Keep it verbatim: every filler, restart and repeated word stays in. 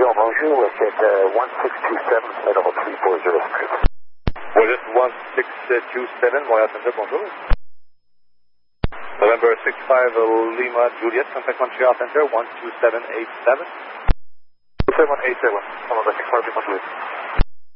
Lyon, bonjour, was at uh, one six two seven, level three four zero script. Was it one six two seven, Montreal Center, bonjour. November six five Lima Juliet, contact Montreal Center, one two seven eight seven. seven eight seven, November six five Lima Juliet.